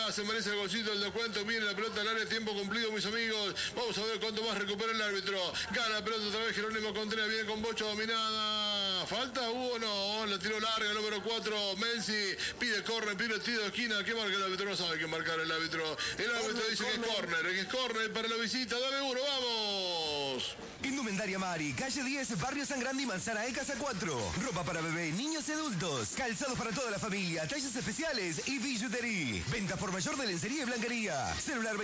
Gana, se merece el golcito del descuento. Viene la pelota al área, tiempo cumplido, mis amigos. Vamos a ver cuánto más recupera el árbitro. Gana la pelota otra vez Jerónimo Contreras, bien con Bocha dominada. ¿Falta? No, la tiró larga, número 4, Menzi. Pide córner, pide tiro de esquina. ¿Qué marca el árbitro? No sabe qué marcar el árbitro. El árbitro dice que es córner para la visita. Dame uno, vamos. Indumentaria Mari, calle 10, barrio San Grande y Manzana de Casa 4. Ropa para bebé, niños y adultos. Calzados para toda la familia, tallas especiales y billutería. Venta por mayor de lencería y blanquería. Celular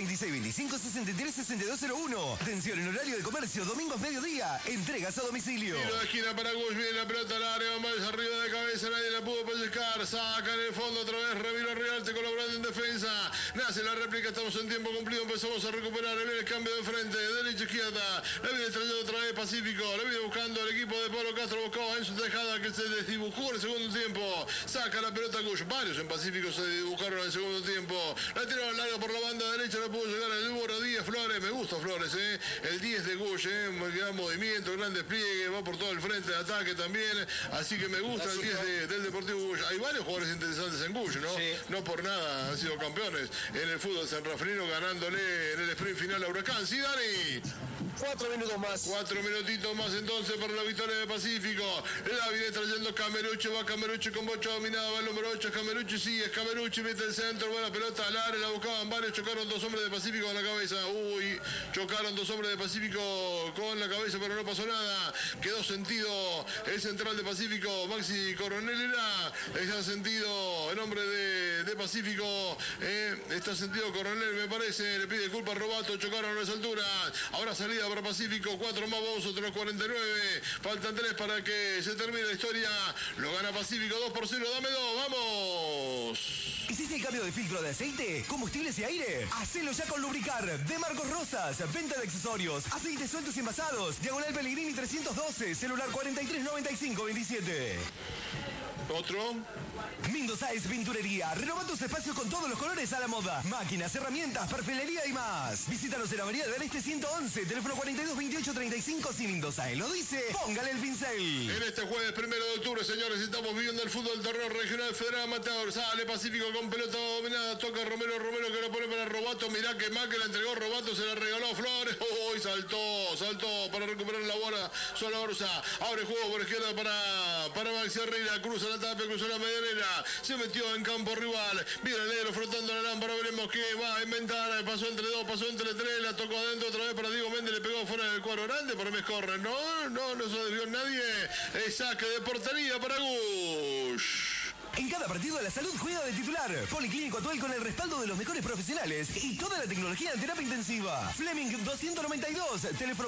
2625-636201. Atención en horario de comercio, domingos mediodía. Entregas a domicilio. Tiro de esquina para Gush, viene la pelota al área, más arriba de cabeza, nadie la pudo pellizcar. Saca en el fondo otra vez, Ramiro Riarte colaborando en defensa. Nace la réplica, estamos en tiempo cumplido, empezamos a recuperar. Viene el cambio de frente, derecha izquierda. La viene trayendo otra vez Pacífico, la viene buscando el equipo de Pablo Castro, buscaba en su tejada que se desdibujó en el segundo tiempo. Saca la pelota Gush, varios en Pacífico se dibujaron en el segundo tiempo. La tiraron larga por la banda derecha, no pudo llegar el número 10 Flores, me gusta Flores, el 10 de Gush, gran movimiento, gran despliegue, va por todo el frente de ataque también, así que me gusta el 10 del Deportivo Gush. Hay varios jugadores interesantes en Gush, ¿no? Sí. No por nada han sido campeones en el fútbol sanrafaelino, ganándole en el sprint final a Huracán. Sí, Dani. 4 minutos más. 4 minutitos más entonces para la victoria de Pacífico. La viene trayendo Camerucci, va Camerucci con Bocha dominada, va el número 8, Camerucci, sí, es Camerucci, mete el centro, buena pelota al área, la buscaban varios, chocaron 2 hombres de Pacífico con la cabeza. Chocaron 2 hombres de Pacífico con la cabeza, pero no pasó nada. Quedó sentido el central de Pacífico, Maxi Coronel está sentido el hombre de Pacífico, está sentido Coronel, me parece, le pide disculpas a Robato, chocaron a las alturas. Ahora salida para Pacífico, 4 más, vamos otros 49. Faltan 3 para que se termine la historia. Lo gana Pacífico 2-0. Dame 2, vamos. ¿Hiciste el cambio de filtro de aceite, combustibles y aire? Hacelo ya con Lubricar de Marcos Rosas. Venta de accesorios, aceites sueltos y envasados. Diagonal Pellegrini 312, celular 439527. Otro. Mindo Sáez Pinturería. Renova tus espacios con todos los colores a la moda. Máquinas, herramientas, perfilería y más. Visítanos en Avenida del Este 111, teléfono 422835. Si Mindo Sáez lo dice, póngale el pincel. En este jueves 1 de octubre, señores, estamos viviendo el fútbol del torneo regional federal amateur. Sale Pacífico con pelota dominada. Toca Romero que lo pone para Robato. Mirá que más que la entregó Robato, se la regaló a Flores. Saltó para recuperar la bola. Sola Orsa. Abre juego por izquierda para Maxi Herrera. Cruza la tapia, cruzó la medianera. Se metió en campo rival. Viene el negro frotando la lámpara. Veremos qué va a inventar. Pasó entre 2, pasó entre 3. La tocó adentro otra vez para Diego Méndez. Le pegó fuera del cuadro grande. Para mí es corre. No se desvió nadie. Es saque de portería para Gush. En cada partido de la salud juega de titular. Policlínico Atuel con el respaldo de los mejores profesionales y toda la tecnología en terapia intensiva. Fleming 292, teléfono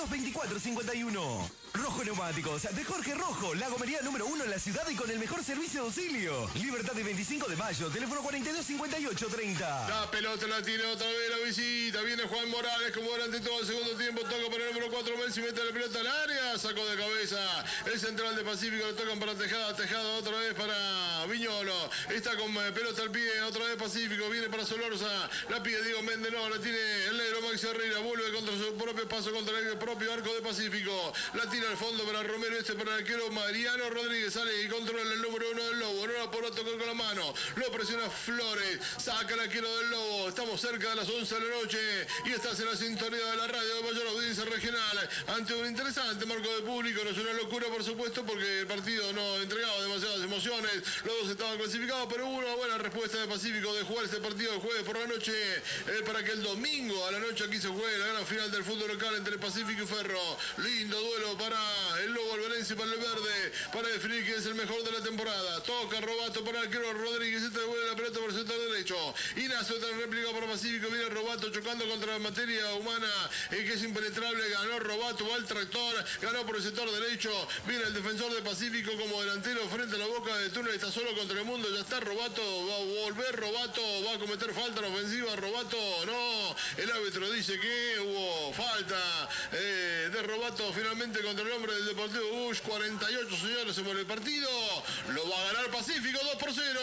422451. Rojo Neumáticos, de Jorge Rojo, la gomería número 1 en la ciudad y con el mejor servicio de auxilio. Libertad de 25 de mayo, teléfono 425830. La pelota la tiene otra vez la visita. Viene Juan Morales como durante todo el segundo tiempo. Toca para el número 4, Messi, mete la pelota al área. Sacó de cabeza el central de Pacífico. Le tocan para Tejada otra vez para Viñolo. Está con pelota al pie, otra vez Pacífico. Viene para Solorza. La pide Diego Méndez, no, la tiene el negro Maxi Herrera. Vuelve contra su propio paso, contra el propio arco de Pacífico. La tira al fondo para Romero, para el arquero Mariano Rodríguez. Sale y controla el número 1 del Lobo. No la podrá tocar con la mano. Lo presiona Flores. Saca el arquero del Lobo. Estamos cerca de las 11 de la noche. Y estás en la sintonía de la radio de mayor audiencia regional. Ante un interesante marco de público. No es una locura, por supuesto, porque el partido no entregaba demasiadas emociones. Los dos estaban clasificados, pero hubo una buena respuesta de Pacífico de jugar este partido el jueves por la noche. Para que el domingo a la noche aquí se juegue la gran final del fútbol local entre Pacífico y Ferro. Lindo duelo para el Lobo, el Valencia y para el Verde, para definir quién es el mejor de la temporada. Toca Robato para el arquero Rodríguez, se devuelve la pelota por el sector derecho. Y nace otra réplica para Pacífico, viene Robato chocando contra la materia humana, que es impenetrable. Ganó Robato, va el tractor, ganó por el sector derecho. Viene el defensor de Pacífico como delantero frente a la boca de túnel, está solo contra el mundo, ya está Robato, va a volver Robato, va a cometer falta en ofensiva. Robato, no, el árbitro dice que hubo falta de Robato finalmente contra el hombre del Deportivo Gush. 48, señores, se muere el partido, lo va a ganar Pacífico 2-0.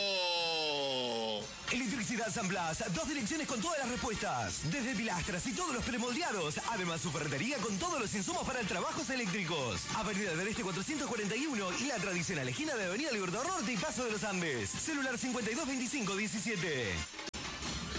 Electricidad San Blas, 2 direcciones con todas las respuestas, desde pilastras y todos los premoldeados, además su ferretería con todos los insumos para el trabajos eléctricos. Avenida del Este 441 y la tradicional esquina de Avenida Libertador Norte y Paso de los Andes. Celular 522517.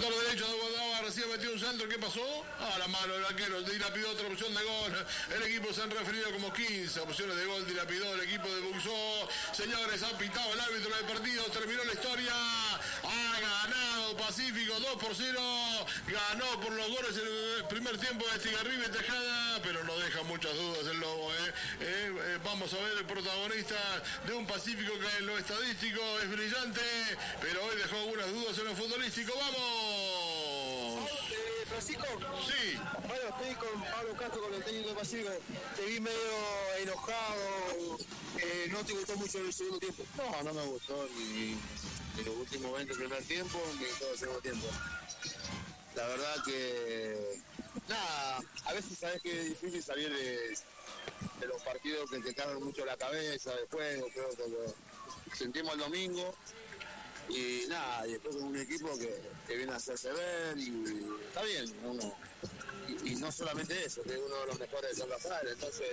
sector derecho de Guadalajara, recién metió un centro, ¿qué pasó? La mano del arquero, dilapidó otra opción de gol. El equipo se han referido como 15 opciones de gol, dilapidó el equipo de Buxó. Señores, ha pitado el árbitro del partido, terminó la historia. Ha ganado Pacífico 2-0. Ganó por los goles en el primer tiempo de Estigarribia y Tejada, pero no deja muchas dudas el Lobo. Vamos a ver el protagonista de un Pacífico que en lo estadístico es brillante, pero hoy dejó algunas dudas en lo futbolístico. ¡Vamos! Francisco. Sí. Bueno, estoy con Pablo Castro, con el técnico de Pacífico. Te vi medio enojado. ¿No te gustó mucho el segundo tiempo? No me gustó ni los últimos 20 del primer tiempo, ni todo el segundo tiempo. La verdad que, a veces sabes que es difícil salir de los partidos que te cargan mucho la cabeza, de juego, creo que lo sentimos el domingo. Y después con un equipo que viene a hacerse ver y está bien, y no solamente eso, que es uno de los mejores de San Rafael, entonces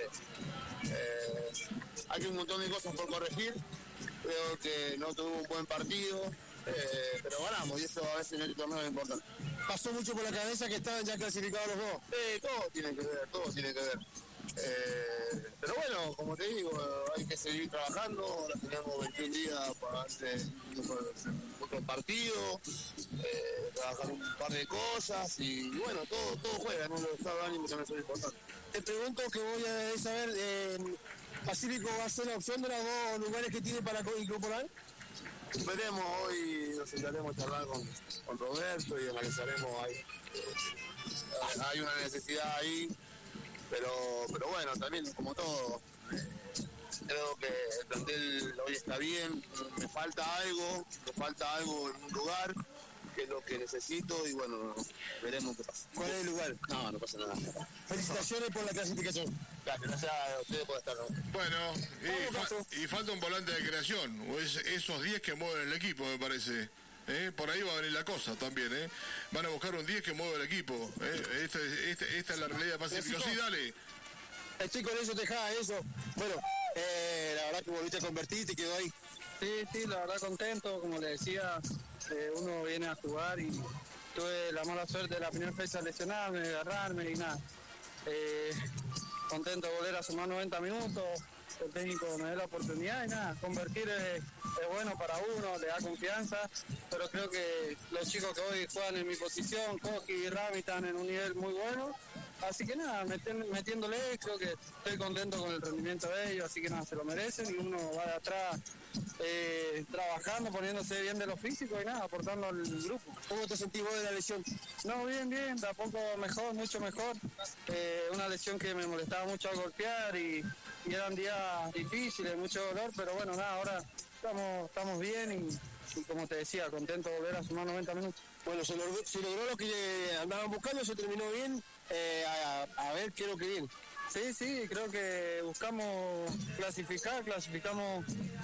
hay un montón de cosas por corregir. Creo que no tuvo un buen partido, pero ganamos y eso a veces en el torneo es importante. Pasó mucho por la cabeza que estaban ya clasificados los dos. Todo tiene que ver. Pero bueno, como te digo, hay que seguir trabajando. Ahora tenemos 21 días para hacer otro partido, trabajar un par de cosas y bueno, todo juega, ¿no? Los estados de ánimo también son importantes. Te pregunto que voy a saber, ¿Pacífico va a ser la opción de los dos lugares que tiene para incorporar? Veremos, hoy nos sentaremos a charlar con Roberto y analizaremos ahí. Hay una necesidad ahí. Pero bueno, también como todo, creo que el plantel hoy está bien, me falta algo en un lugar, que es lo que necesito y bueno, veremos qué pasa. ¿Cuál es el lugar? No pasa nada. Felicitaciones por la clasificación. Gracias a ustedes por estar. Bueno, y falta un volante de creación, esos 10 que mueven el equipo, me parece. Por ahí va a venir la cosa también, van a buscar un 10 que mueve el equipo, esta es la realidad de Pacífico. Sí, dale. Estoy con eso, Tejada, eso. Bueno, la verdad que volviste a convertirte y quedó ahí. Sí, la verdad contento, como le decía, uno viene a jugar y tuve la mala suerte de la primera fecha de lesionarme, de agarrarme y nada. Contento de volver a sumar 90 minutos, el técnico me da la oportunidad y nada, convertir es bueno para uno, le da confianza, pero creo que los chicos que hoy juegan en mi posición, Koki y Rami, están en un nivel muy bueno, así que nada, metiéndole, creo que estoy contento con el rendimiento de ellos, así que nada, se lo merecen y uno va de atrás trabajando, poniéndose bien de lo físico y nada, aportando al grupo. ¿Cómo te sentís vos de la lesión? No, bien, tampoco mejor, mucho mejor. Una lesión que me molestaba mucho al golpear y eran días difíciles, mucho dolor, pero bueno, nada, ahora estamos bien y como te decía, contento de volver a sumar 90 minutos. Bueno, se logró lo que andaban buscando, se terminó bien, a ver qué es lo que viene. Sí, creo que buscamos clasificamos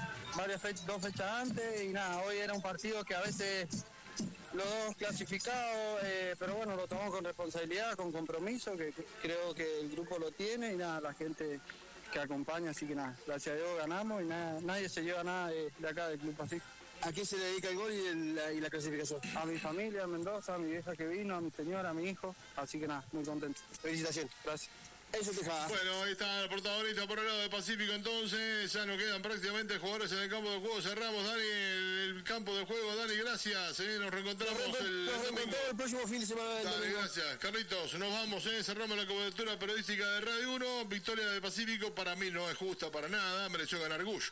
dos fechas antes y nada, hoy era un partido que a veces los dos clasificados, pero bueno, lo tomamos con responsabilidad, con compromiso, que creo que el grupo lo tiene y nada, la gente que acompaña, así que nada, gracias a Dios ganamos y nada, nadie se lleva nada de acá del Club Pacífico. ¿A quién se le dedica el gol y la clasificación? A mi familia, a Mendoza, a mi vieja que vino, a mi señora, a mi hijo, así que nada, muy contento. Felicitaciones. Gracias. Eso, Tejada. Bueno, ahí está el protagonista por el lado de Pacífico, entonces ya no quedan prácticamente jugadores en el campo de juego. Cerramos, Dani, el campo de juego. Dani, gracias. Nos reencontramos el domingo. El próximo fin de semana. Dale, gracias. Carlitos, nos vamos, cerramos la cobertura periodística de Radio 1. Victoria de Pacífico para mí no es justa para nada. Mereció ganar Gush.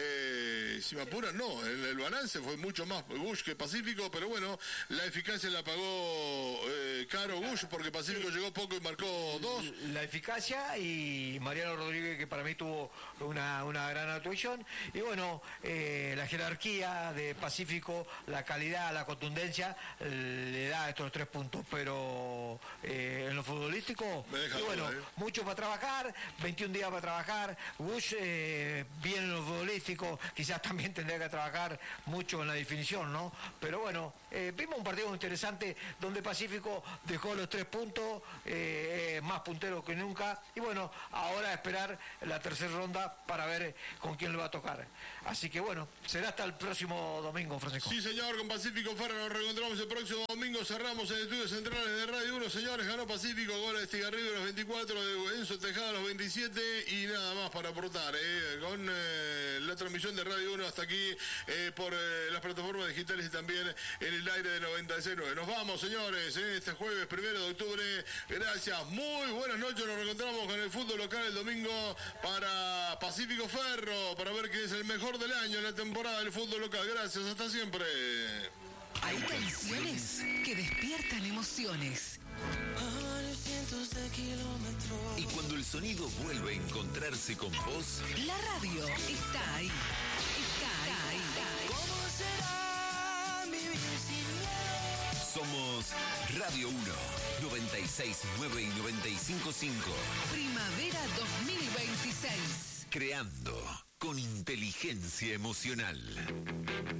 Si me apuran, no. El balance fue mucho más Gush que Pacífico, pero bueno, la eficacia la pagó caro Gush porque Pacífico llegó poco y marcó 2. La eficacia y Mariano Rodríguez, que para mí tuvo una gran actuación, y bueno, la jerarquía de Pacífico, la calidad, la contundencia le da estos 3 puntos, pero en lo futbolístico y bueno, mucho para trabajar, 21 días para trabajar. Bush bien en lo futbolístico, quizás también tendría que trabajar mucho en la definición, ¿no? Pero bueno, vimos un partido muy interesante donde Pacífico dejó los 3 puntos, más puntero que nunca. Y bueno, ahora esperar la tercera ronda para ver con quién le va a tocar. Así que bueno, será hasta el próximo domingo, Francisco. Sí, señor, con Pacífico Ferro nos reencontramos el próximo domingo cerramos en estudios centrales de Radio 1, señores. Ganó Pacífico, gol de Estigarribia a los 24, de Enzo Tejada a los 27 y nada más para aportar. Con la transmisión de Radio 1 hasta aquí por las plataformas digitales y también en el aire de 96.9. Nos vamos, señores, este jueves 1 de octubre. Gracias, muy buenas noches. Nos reencontramos con el fútbol local el domingo para Pacífico Ferro, para ver quién es el mejor del año en la temporada del fútbol local. Gracias, hasta siempre. Hay canciones que despiertan emociones. Y cuando el sonido vuelve a encontrarse con vos, La radio está ahí. Está ahí. ¿Cómo será vivir sin miedo? somos Radio 1, 96.9 y 95.5. Primavera 2026. Creando con inteligencia emocional.